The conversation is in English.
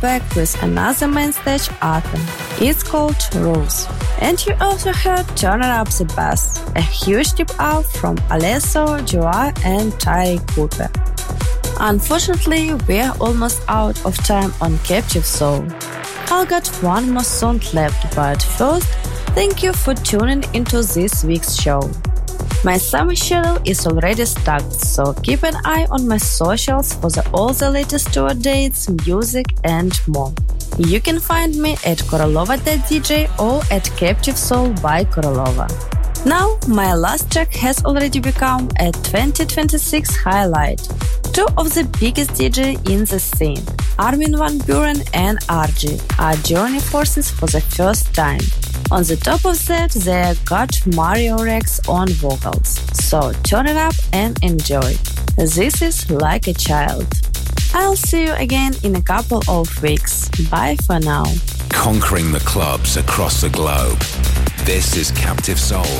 back with another mainstage anthem. It's called Rules. And you also heard Turn It Up the Bass, a huge tip up from Alesso, Joa and Ty Cooper. Unfortunately, we're almost out of time on Captive Soul. I've got one more song left, but first, thank you for tuning into this week's show. My summer schedule is already stacked, so keep an eye on my socials for all the latest tour dates, music and more. You can find me at Korolova.dj or at Captive Soul by Korolova. Now, my last track has already become a 2026 highlight. Two of the biggest DJs in the scene, Armin van Buuren and Argy, are joining forces for the first time. On the top of that, they got Mario Rex on vocals. So turn it up and enjoy. This is Like a Child. I'll see you again in a couple of weeks. Bye for now. Conquering the clubs across the globe. This is Captive Soul